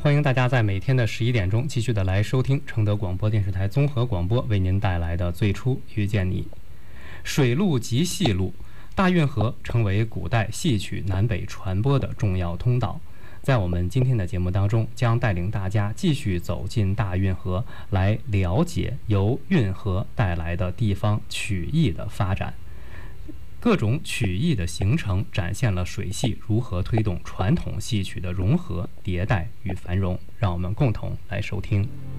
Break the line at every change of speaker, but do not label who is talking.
欢迎大家在每天的11点钟继续的来收听承德广播电视台综合广播为您带来的《最初遇见你》。水路及细路，大运河成为古代戏曲南北传播的重要通道。在我们今天的节目当中，将带领大家继续走进大运河，来了解由运河带来的地方曲艺的发展。各种曲艺的形成，展现了水系如何推动传统戏曲的融合、迭代与繁荣。让我们共同来收听。